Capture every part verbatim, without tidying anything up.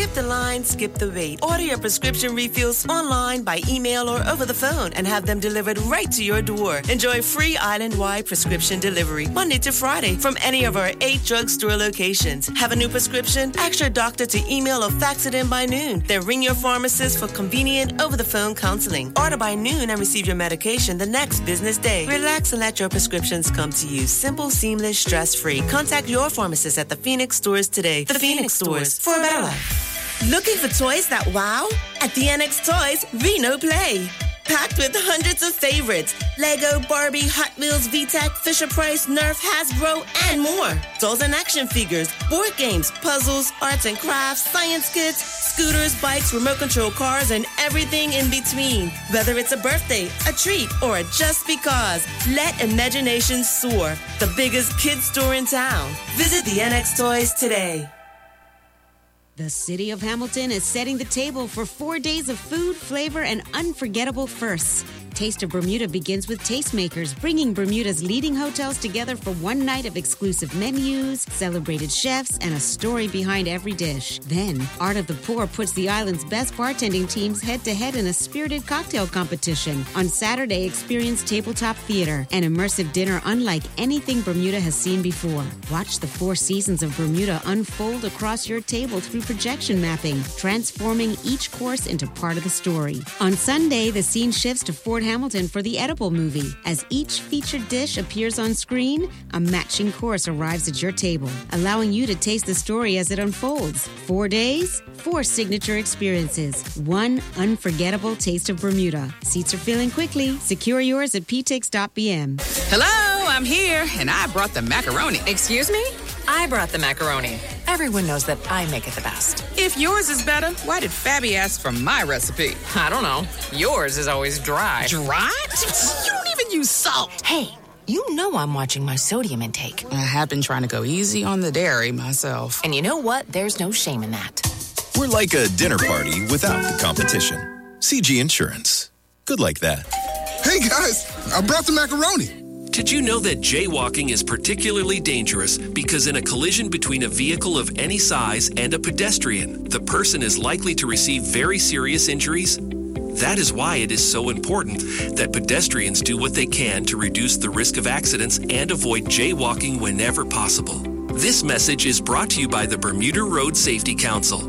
Skip the line, skip the wait. Order your prescription refills online, by email, or over the phone and have them delivered right to your door. Enjoy free island-wide prescription delivery Monday to Friday from any of our eight drugstore locations. Have a new prescription? Ask your doctor to email or fax it in by noon. Then ring your pharmacist for convenient over-the-phone counseling. Order by noon and receive your medication the next business day. Relax and let your prescriptions come to you. Simple, seamless, stress-free. Contact your pharmacist at the Phoenix stores today. The, the Phoenix, Phoenix stores for a better life. Looking for toys that wow? At the N X Toys, we know play. Packed with hundreds of favorites. Lego, Barbie, Hot Wheels, V TEC, Fisher-Price, Nerf, Hasbro, and more. Dolls and action figures, board games, puzzles, arts and crafts, science kits, scooters, bikes, remote control cars, and everything in between. Whether it's a birthday, a treat, or a just because, let imagination soar. The biggest kids store in town. Visit the N X Toys today. The City of Hamilton is setting the table for four days of food, flavor, and unforgettable firsts. Taste of Bermuda begins with Tastemakers, bringing Bermuda's leading hotels together for one night of exclusive menus, celebrated chefs, and a story behind every dish. Then, Art of the Poor puts the island's best bartending teams head-to-head in a spirited cocktail competition. On Saturday, experience tabletop theater, an immersive dinner unlike anything Bermuda has seen before. Watch the four seasons of Bermuda unfold across your table through projection mapping, transforming each course into part of the story. On Sunday, the scene shifts to Fort Hamilton for the Edible movie. As each featured dish appears on screen, a matching course arrives at your table, allowing you to taste the story as it unfolds. Four days, four signature experiences, one unforgettable taste of Bermuda. Seats are filling quickly. Secure yours at p tix dot b m. Hello, I'm here, and I brought the macaroni. Excuse me? I brought the macaroni. Everyone knows that I make it the best. If yours is better, why did Fabby ask for my recipe? I don't know. Yours is always dry. Dry? You don't even use salt. Hey, you know I'm watching my sodium intake. I have been trying to go easy on the dairy myself. And you know what? There's no shame in that. We're like a dinner party without the competition. C G Insurance. Good like that. Hey, guys, I brought the macaroni. Did you know that jaywalking is particularly dangerous because in a collision between a vehicle of any size and a pedestrian, the person is likely to receive very serious injuries? That is why it is so important that pedestrians do what they can to reduce the risk of accidents and avoid jaywalking whenever possible. This message is brought to you by the Bermuda Road Safety Council.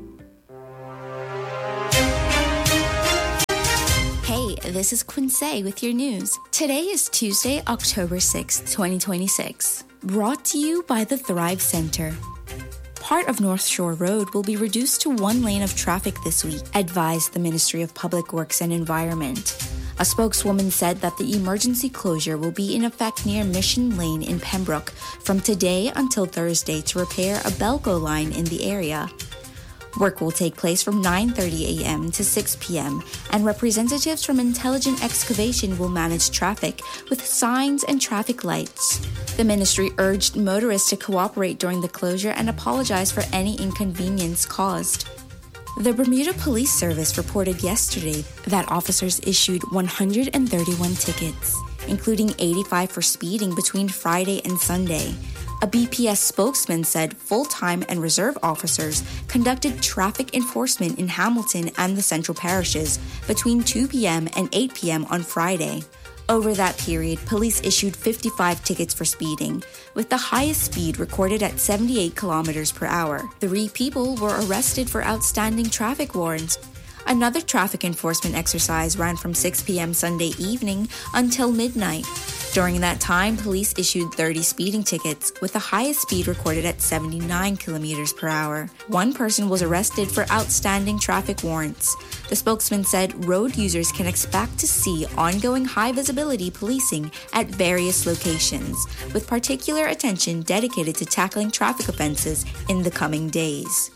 This is Quincy with your news. Today is Tuesday, October sixth, twenty twenty-six. Brought to you by the Thrive Center. Part of North Shore Road will be reduced to one lane of traffic this week, advised the Ministry of Public Works and Environment. A spokeswoman said that the emergency closure will be in effect near Mission Lane in Pembroke from today until Thursday to repair a Belco line in the area. Work will take place from nine thirty a.m. to six p.m., and representatives from Intelligent Excavation will manage traffic with signs and traffic lights. The ministry urged motorists to cooperate during the closure and apologize for any inconvenience caused. The Bermuda Police Service reported yesterday that officers issued one hundred thirty-one tickets, including eighty-five for speeding between Friday and Sunday. A B P S spokesman said full-time and reserve officers conducted traffic enforcement in Hamilton and the Central Parishes between two p.m. and eight p.m. on Friday. Over that period, police issued fifty-five tickets for speeding, with the highest speed recorded at seventy-eight kilometers per hour. Three people were arrested for outstanding traffic warrants. Another traffic enforcement exercise ran from six p.m. Sunday evening until midnight. During that time, police issued thirty speeding tickets, with the highest speed recorded at seventy-nine kilometers per hour. One person was arrested for outstanding traffic warrants. The spokesman said road users can expect to see ongoing high-visibility policing at various locations, with particular attention dedicated to tackling traffic offenses in the coming days.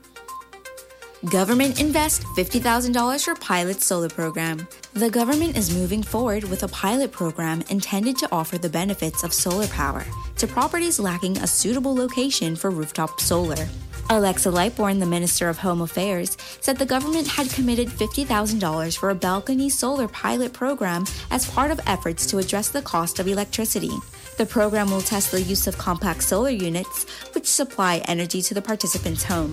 Government invests fifty thousand dollars for pilot solar program. The government is moving forward with a pilot program intended to offer the benefits of solar power to properties lacking a suitable location for rooftop solar. Alexa Lightbourne, the Minister of Home Affairs, said the government had committed fifty thousand dollars for a balcony solar pilot program as part of efforts to address the cost of electricity. The program will test the use of compact solar units, which supply energy to the participant's home.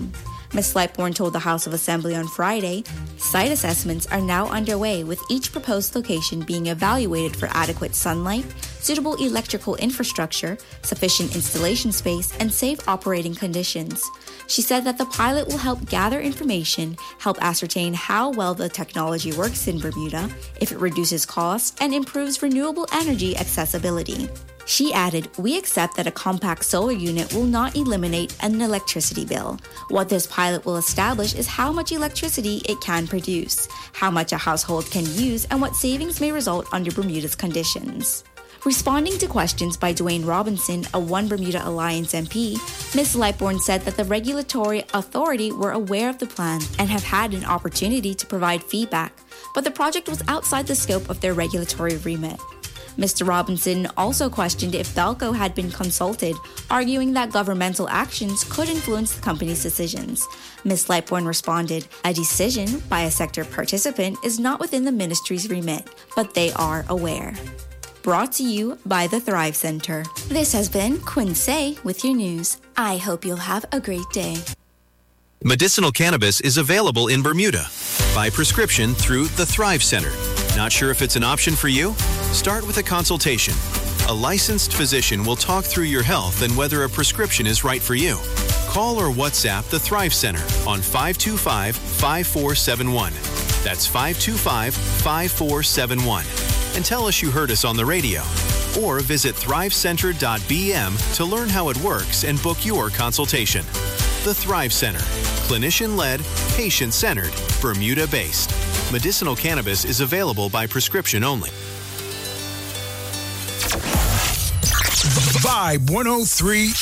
Miz Lightbourne told the House of Assembly on Friday, site assessments are now underway with each proposed location being evaluated for adequate sunlight, suitable electrical infrastructure, sufficient installation space, and safe operating conditions. She said that the pilot will help gather information, help ascertain how well the technology works in Bermuda, if it reduces costs, and improves renewable energy accessibility. She added, "We accept that a compact solar unit will not eliminate an electricity bill. What this pilot will establish is how much electricity it can produce, how much a household can use, and what savings may result under Bermuda's conditions." Responding to questions by Dwayne Robinson, a One Bermuda Alliance M P, Miz Lightbourne said that the regulatory authority were aware of the plan and have had an opportunity to provide feedback, but the project was outside the scope of their regulatory remit. Mister Robinson also questioned if Belco had been consulted, arguing that governmental actions could influence the company's decisions. Miz Lightbourne responded, "A decision by a sector participant is not within the ministry's remit, but they are aware." Brought to you by the Thrive Center. This has been Quincy with your news. I hope you'll have a great day. Medicinal cannabis is available in Bermuda by prescription through the Thrive Center. Not sure if it's an option for you? Start with a consultation. A licensed physician will talk through your health and whether a prescription is right for you. Call or WhatsApp the Thrive Center on five two five, five four seven one. That's five two five, five four seven one. And tell us you heard us on the radio. Or visit thrive center dot b m to learn how it works and book your consultation. The Thrive Center. Clinician-led, patient-centered, Bermuda-based. Medicinal cannabis is available by prescription only. Vibe one oh three